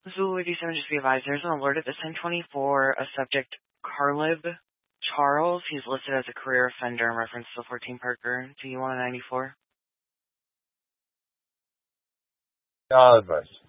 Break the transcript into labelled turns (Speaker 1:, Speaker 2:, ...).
Speaker 1: Zulu 87, just be advised, there's an alert at the 1024, a subject, Carlib Charles. He's listed as a career offender in reference to 14 Parker. Do you want a 94?
Speaker 2: I'll advise.